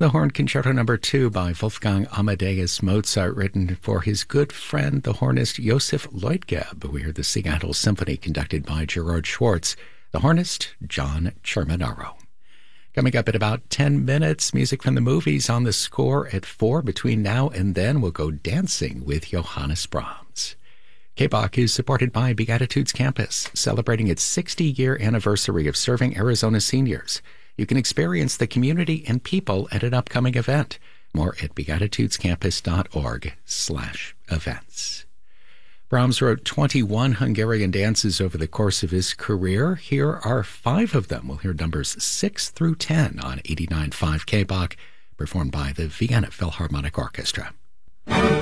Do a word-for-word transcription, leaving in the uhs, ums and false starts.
The Horn Concerto Number Two by Wolfgang Amadeus Mozart, written for his good friend, the hornist Joseph Leutgeb. We heard the Seattle Symphony conducted by Gerard Schwartz, the hornist John Cerminaro. Coming up in about ten minutes, music from the movies on the score at four. Between now and then, we'll go dancing with Johannes Brahms. K B O C is supported by Beatitudes Campus, celebrating its sixty-year anniversary of serving Arizona seniors. You can experience the community and people at an upcoming event. More at beatitudescampus.org slash events. Brahms wrote twenty-one Hungarian dances over the course of his career. Here are five of them. We'll hear numbers six through ten on eighty-nine point five K B O C, performed by the Vienna Philharmonic Orchestra.